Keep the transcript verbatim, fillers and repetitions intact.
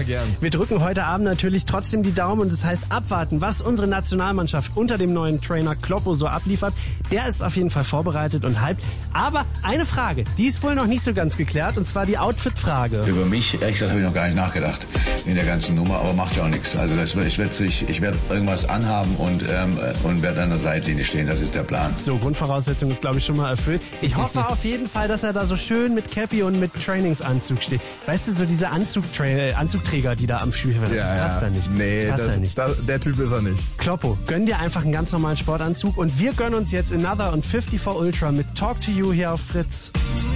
gern. Wir drücken heute Abend natürlich trotzdem die Daumen und das heißt abwarten, was unsere Nationalmannschaft unter dem neuen Trainer Kloppo so abliefert. Der ist auf jeden Fall vorbereitet und hyped. Aber eine Frage, die ist wohl noch nicht so ganz geklärt, und zwar die Outfit-Frage. Über mich, ehrlich gesagt, habe ich noch gar nicht nachgedacht in der ganzen Nummer, aber macht ja auch nichts. Also das, ich werde ich werd irgendwas anhaben und, ähm, und werde an der Seitlinie stehen. Das ist der Plan. So, Grundvoraussetzung ist, glaube ich, schon mal erfüllt. Ich hoffe auf jeden Fall, dass er da so schön mit Cappy und mit Trainingsanzug steht. Weißt du, so diese Anzugtra- Anzugträger, die da am Spielfeld, Ja, das passt ja. da nicht. Nee, das passt das, da nicht. das, der Typ ist er nicht. Kloppo, gönn dir einfach einen ganz normalen Sportanzug und wir gönnen uns jetzt Another und fünfundfünfzig Ultra mit Talk to You hier auf Fritz.